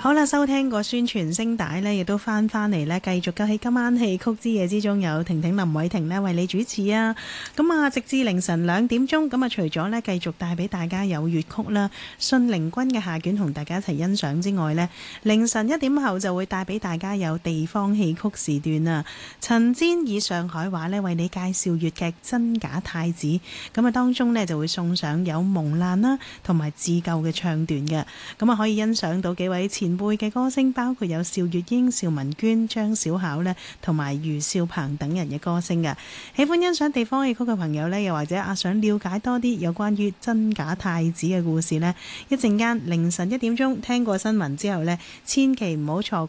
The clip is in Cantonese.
好啦，收聽個宣傳聲帶呢，亦都翻嚟呢，繼續喺今晚戲曲之夜之中，有婷婷林偉婷呢為你主持啊。咁啊，直至凌晨2點鐘，咁啊，除咗呢繼續帶俾大家有粵曲啦，信陵君嘅下卷同大家一齊欣賞之外呢，凌晨1點後就會帶俾大家有地方戲曲時段啊。陳煎以上海話呢為你介紹粵劇真假太子，咁啊當中呢就會送上有蒙難啦同埋自救嘅唱段嘅，咁啊可以欣賞到幾位前輩嘅歌聲，包括有邵月英、邵文娟、張小巧呢同埋余少鵬等人嘅歌聲嘅。喜歡欣賞地方戲曲嘅朋友呢，又或者想了解多啲有關於真假太子嘅故事呢，一陣間凌晨1點鐘聽過新聞之後呢，千祈唔好錯